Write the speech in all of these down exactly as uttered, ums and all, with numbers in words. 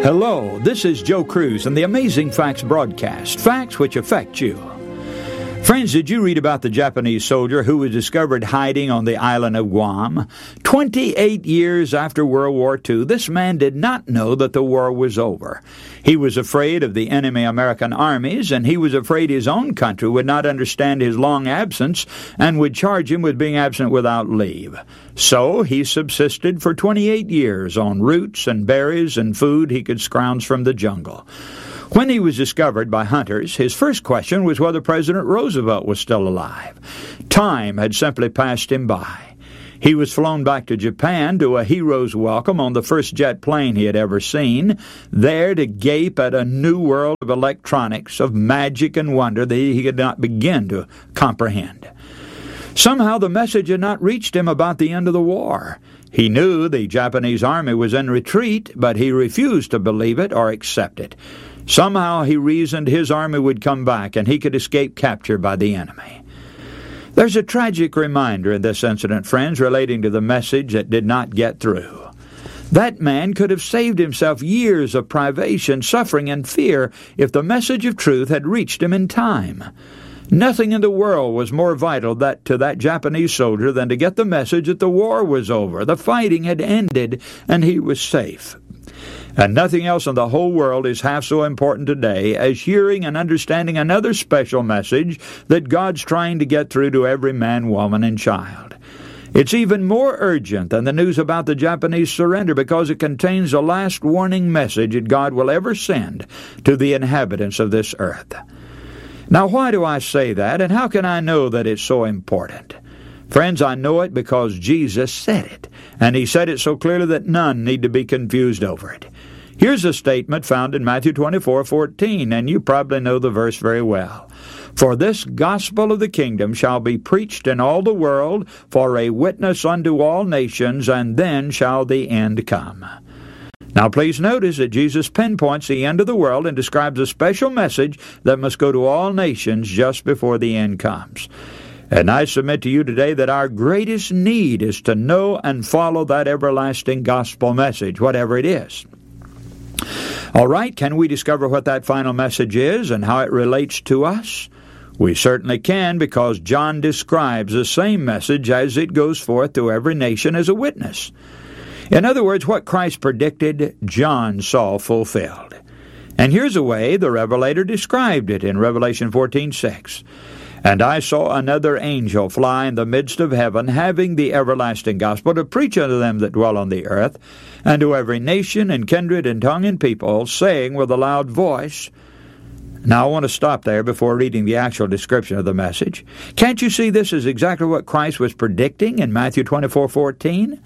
Hello, this is Joe Cruz and the Amazing Facts broadcast, facts which affect you. Friends, did you read about the Japanese soldier who was discovered hiding on the island of Guam? twenty-eight years after World War Two, this man did not know that the war was over. He was afraid of the enemy American armies, and he was afraid his own country would not understand his long absence and would charge him with being absent without leave. So he subsisted for twenty-eight years on roots and berries and food he could scrounge from the jungle. When he was discovered by hunters, his first question was whether President Roosevelt was still alive. Time had simply passed him by. He was flown back to Japan to a hero's welcome on the first jet plane he had ever seen, there to gape at a new world of electronics, of magic and wonder that he could not begin to comprehend. Somehow the message had not reached him about the end of the war. He knew the Japanese army was in retreat, but he refused to believe it or accept it. Somehow he reasoned his army would come back and he could escape capture by the enemy. There's a tragic reminder in this incident, friends, relating to the message that did not get through. That man could have saved himself years of privation, suffering, and fear if the message of truth had reached him in time. Nothing in the world was more vital that to that Japanese soldier than to get the message that the war was over, the fighting had ended, and he was safe. And nothing else in the whole world is half so important today as hearing and understanding another special message that God's trying to get through to every man, woman, and child. It's even more urgent than the news about the Japanese surrender because it contains the last warning message that God will ever send to the inhabitants of this earth. Now, why do I say that, and how can I know that it's so important? Friends, I know it because Jesus said it, and he said it so clearly that none need to be confused over it. Here's a statement found in Matthew twenty-four fourteen, and you probably know the verse very well. For this gospel of the kingdom shall be preached in all the world for a witness unto all nations, and then shall the end come. Now please notice that Jesus pinpoints the end of the world and describes a special message that must go to all nations just before the end comes. And I submit to you today that our greatest need is to know and follow that everlasting gospel message, whatever it is. All right, can we discover what that final message is and how it relates to us? We certainly can, because John describes the same message as it goes forth to every nation as a witness. In other words, what Christ predicted, John saw fulfilled. And here's a way the Revelator described it in Revelation fourteen six. And I saw another angel fly in the midst of heaven, having the everlasting gospel, to preach unto them that dwell on the earth, and to every nation and kindred and tongue and people, saying with a loud voice. Now I want to stop there before reading the actual description of the message. Can't you see this is exactly what Christ was predicting in Matthew twenty-four fourteen?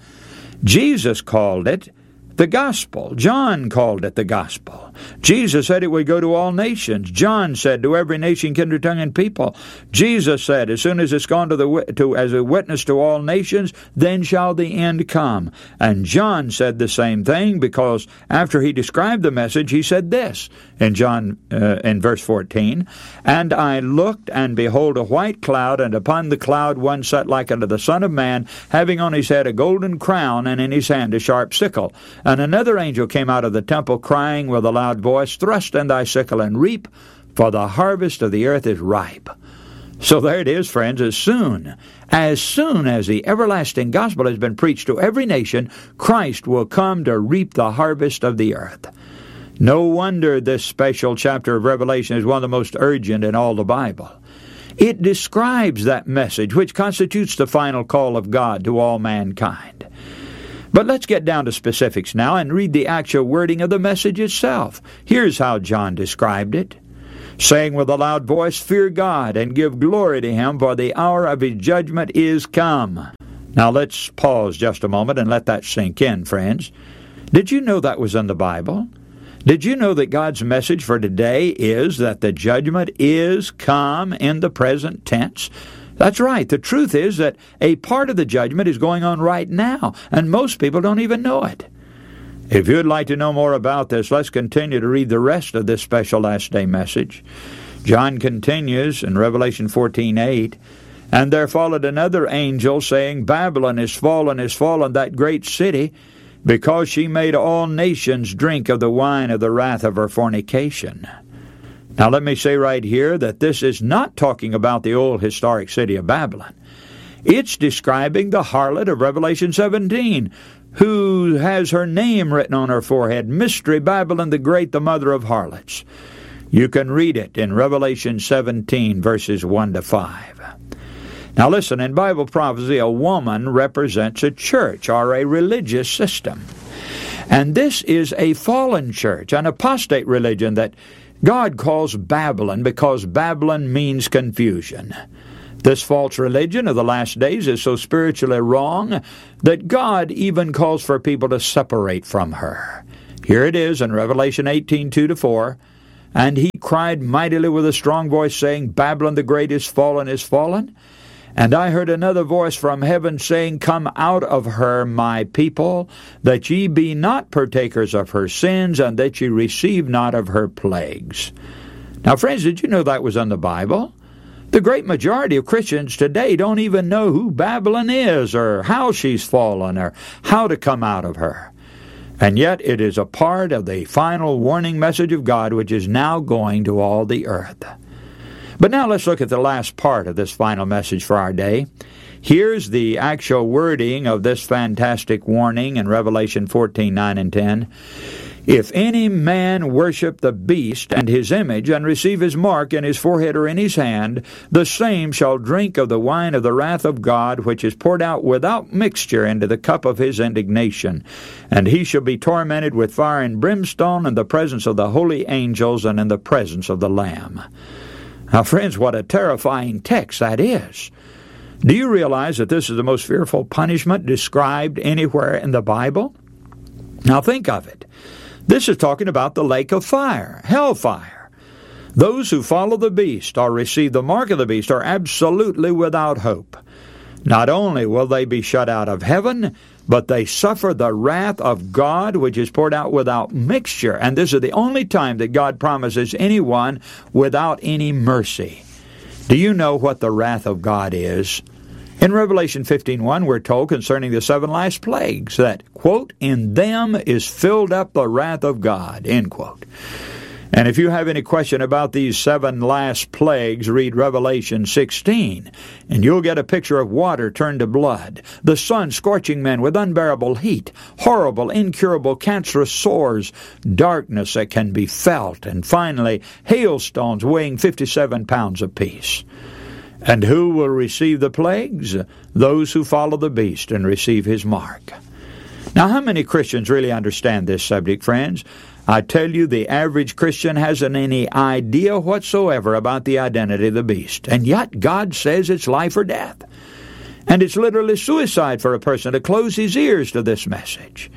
Jesus called it the gospel. John called it the gospel. Jesus said it would go to all nations. John said to every nation, kindred, tongue, and people. Jesus said, as soon as it's gone to the to as a witness to all nations, then shall the end come. And John said the same thing, because after he described the message, he said this in John uh, in verse fourteen. And I looked, and behold, a white cloud, and upon the cloud one sat like unto the Son of Man, having on his head a golden crown, and in his hand a sharp sickle. And another angel came out of the temple, crying with a loud voice, Thrust in thy sickle and reap, for the harvest of the earth is ripe. So there it is, friends. As soon, as soon as the everlasting gospel has been preached to every nation, Christ will come to reap the harvest of the earth. No wonder this special chapter of Revelation is one of the most urgent in all the Bible. It describes that message, which constitutes the final call of God to all mankind. But let's get down to specifics now and read the actual wording of the message itself. Here's how John described it. Saying with a loud voice, Fear God, and give glory to him, for the hour of his judgment is come. Now let's pause just a moment and let that sink in, friends. Did you know that was in the Bible? Did you know that God's message for today is that the judgment is come in the present tense? That's right. The truth is that a part of the judgment is going on right now, and most people don't even know it. If you'd like to know more about this, let's continue to read the rest of this special last day message. John continues in Revelation fourteen eight, And there followed another angel, saying, Babylon is fallen, is fallen, that great city, because she made all nations drink of the wine of the wrath of her fornication. Now let me say right here that this is not talking about the old historic city of Babylon. It's describing the harlot of Revelation seventeen, who has her name written on her forehead, Mystery Babylon the Great, the mother of harlots. You can read it in Revelation seventeen, verses one to five. Now listen, in Bible prophecy, a woman represents a church or a religious system. And this is a fallen church, an apostate religion that God calls Babylon because Babylon means confusion. This false religion of the last days is so spiritually wrong that God even calls for people to separate from her. Here it is in Revelation eighteen, two to four. And he cried mightily with a strong voice, saying, Babylon the great is fallen, is fallen. And I heard another voice from heaven saying, Come out of her, my people, that ye be not partakers of her sins, and that ye receive not of her plagues. Now, friends, did you know that was in the Bible? The great majority of Christians today don't even know who Babylon is, or how she's fallen, or how to come out of her. And yet it is a part of the final warning message of God, which is now going to all the earth. But now let's look at the last part of this final message for our day. Here's the actual wording of this fantastic warning in Revelation fourteen, nine and ten. If any man worship the beast and his image, and receive his mark in his forehead or in his hand, the same shall drink of the wine of the wrath of God, which is poured out without mixture into the cup of his indignation. And he shall be tormented with fire and brimstone in the presence of the holy angels and in the presence of the Lamb. Now, friends, what a terrifying text that is. Do you realize that this is the most fearful punishment described anywhere in the Bible? Now, think of it. This is talking about the lake of fire, hellfire. Those who follow the beast or receive the mark of the beast are absolutely without hope. Not only will they be shut out of heaven, but they suffer the wrath of God, which is poured out without mixture. And this is the only time that God promises anyone without any mercy. Do you know what the wrath of God is? In Revelation fifteen one, we're told concerning the seven last plagues that, quote, in them is filled up the wrath of God, end quote. And if you have any question about these seven last plagues, read Revelation sixteen, and you'll get a picture of water turned to blood, the sun scorching men with unbearable heat, horrible, incurable, cancerous sores, darkness that can be felt, and finally, hailstones weighing fifty-seven pounds apiece. And who will receive the plagues? Those who follow the beast and receive his mark. Now, how many Christians really understand this subject, friends? I tell you, the average Christian hasn't any idea whatsoever about the identity of the beast. And yet, God says it's life or death. And it's literally suicide for a person to close his ears to this message.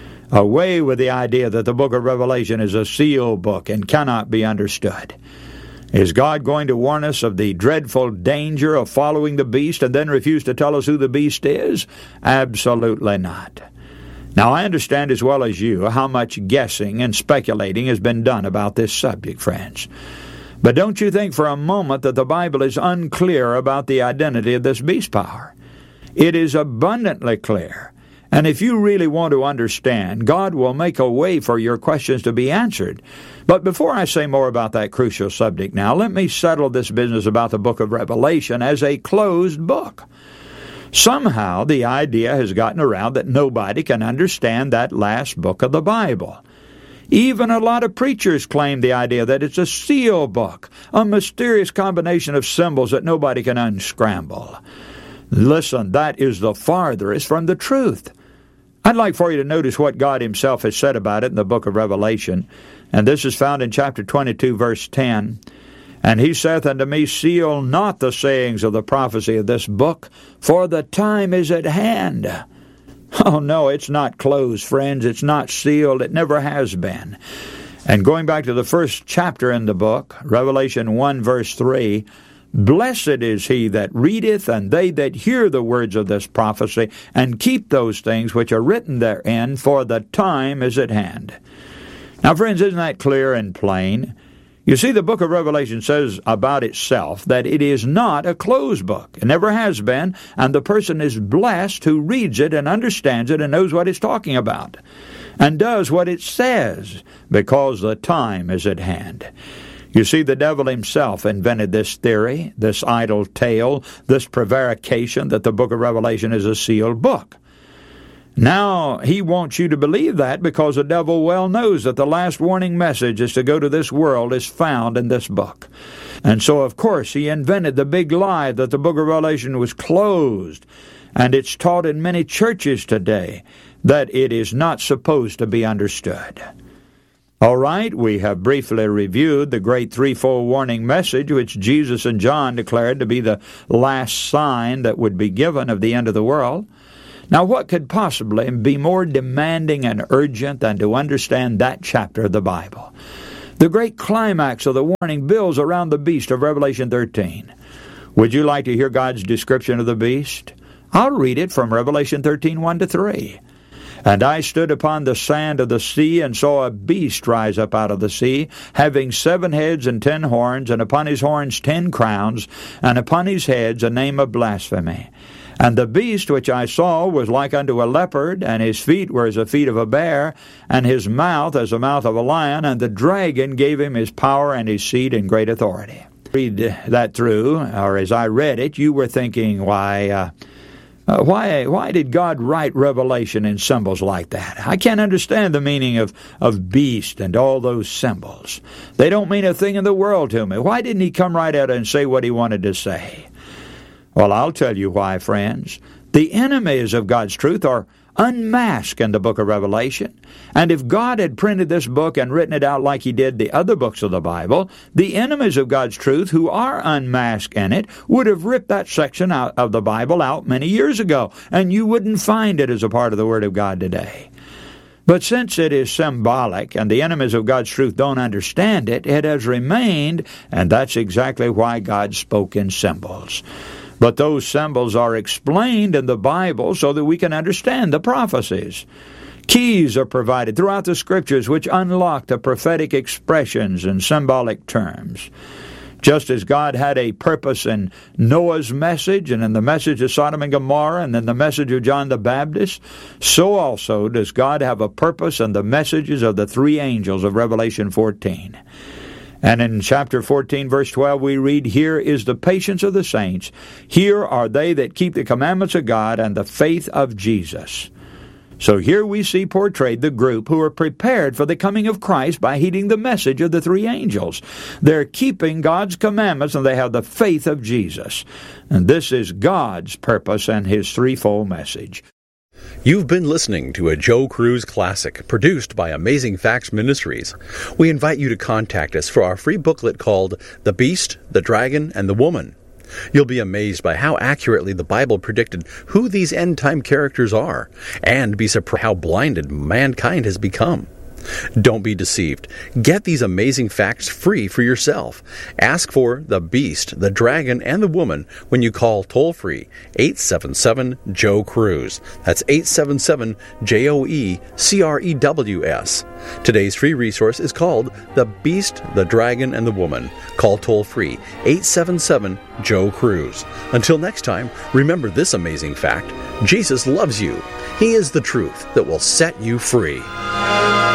Away with the idea that the book of Revelation is a sealed book and cannot be understood. Is God going to warn us of the dreadful danger of following the beast and then refuse to tell us who the beast is? Absolutely not. Now, I understand as well as you how much guessing and speculating has been done about this subject, friends. But don't you think for a moment that the Bible is unclear about the identity of this beast power? It is abundantly clear. And if you really want to understand, God will make a way for your questions to be answered. But before I say more about that crucial subject now, let me settle this business about the book of Revelation as a closed book. Somehow the idea has gotten around that nobody can understand that last book of the Bible. Even a lot of preachers claim the idea that it's a seal book, a mysterious combination of symbols that nobody can unscramble. Listen, that is the farthest from the truth. I'd like for you to notice what God himself has said about it in the book of Revelation. And this is found in chapter twenty-two, verse ten. And he saith unto me, Seal not the sayings of the prophecy of this book, for the time is at hand. Oh no, it's not closed, friends. It's not sealed. It never has been. And going back to the first chapter in the book, Revelation one, verse three, Blessed is he that readeth, and they that hear the words of this prophecy, and keep those things which are written therein, for the time is at hand. Now, friends, isn't that clear and plain? You see, the book of Revelation says about itself that it is not a closed book. It never has been, and the person is blessed who reads it and understands it and knows what it's talking about and does what it says, because the time is at hand. You see, the devil himself invented this theory, this idle tale, this prevarication that the book of Revelation is a sealed book. Now, he wants you to believe that because the devil well knows that the last warning message is to go to this world is found in this book. And so, of course, he invented the big lie that the book of Revelation was closed. And it's taught in many churches today that it is not supposed to be understood. All right, we have briefly reviewed the great threefold warning message which Jesus and John declared to be the last sign that would be given of the end of the world. Now, what could possibly be more demanding and urgent than to understand that chapter of the Bible? The great climax of the warning builds around the beast of Revelation thirteen. Would you like to hear God's description of the beast? I'll read it from Revelation thirteen, one to three. And I stood upon the sand of the sea, and saw a beast rise up out of the sea, having seven heads and ten horns, and upon his horns ten crowns, and upon his heads a name of blasphemy. And the beast which I saw was like unto a leopard, and his feet were as the feet of a bear, and his mouth as the mouth of a lion, and the dragon gave him his power and his seat and great authority. Read that through, or as I read it, you were thinking, why, uh, uh, why, why did God write Revelation in symbols like that? I can't understand the meaning of, of beast and all those symbols. They don't mean a thing in the world to me. Why didn't he come right out and say what he wanted to say? Well, I'll tell you why, friends. The enemies of God's truth are unmasked in the book of Revelation. And if God had printed this book and written it out like he did the other books of the Bible, the enemies of God's truth who are unmasked in it would have ripped that section out of the Bible out many years ago, and you wouldn't find it as a part of the Word of God today. But since it is symbolic and the enemies of God's truth don't understand it, it has remained, and that's exactly why God spoke in symbols. But those symbols are explained in the Bible so that we can understand the prophecies. Keys are provided throughout the Scriptures which unlock the prophetic expressions and symbolic terms. Just as God had a purpose in Noah's message and in the message of Sodom and Gomorrah and in the message of John the Baptist, so also does God have a purpose in the messages of the three angels of Revelation fourteen. And in chapter fourteen, verse twelve, we read, "Here is the patience of the saints. Here are they that keep the commandments of God and the faith of Jesus." So here we see portrayed the group who are prepared for the coming of Christ by heeding the message of the three angels. They're keeping God's commandments and they have the faith of Jesus. And this is God's purpose and his threefold message. You've been listening to a Joe Cruz Classic, produced by Amazing Facts Ministries. We invite you to contact us for our free booklet called The Beast, the Dragon, and the Woman. You'll be amazed by how accurately the Bible predicted who these end-time characters are, and be surprised how blinded mankind has become. Don't be deceived. Get these amazing facts free for yourself. Ask for The Beast, the Dragon, and the Woman when you call toll-free eight seven seven, Joe Cruz. That's eight seven seven, J O E C R E W S. Today's free resource is called The Beast, the Dragon, and the Woman. Call toll-free eight seven seven, Joe Cruz. Until next time, remember this amazing fact: Jesus loves you. He is the truth that will set you free.